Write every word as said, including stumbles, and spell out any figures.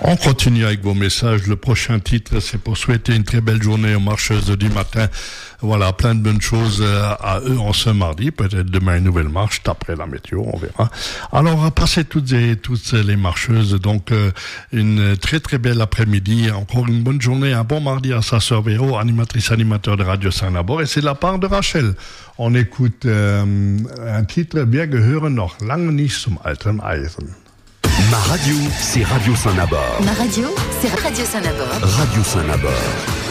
On continue avec vos messages. Le prochain titre, c'est pour souhaiter une très belle journée aux marcheuses du matin. Voilà, plein de bonnes choses à eux en ce mardi. Peut-être demain une nouvelle marche, après la météo, on verra. Alors, on va passer toutes et toutes les marcheuses. Donc, euh, une très très belle après-midi. Encore une bonne journée, un bon mardi à sa sœur Véro, animatrice animateur de Radio Saint-Labor. Et c'est de la part de Rachel. On écoute euh, un titre, Wir gehören noch lange nicht zum alten Eisen. Ma radio, c'est Radio Saint-Labor. Ma radio, c'est Radio Saint-Labor. Radio Saint-Labor.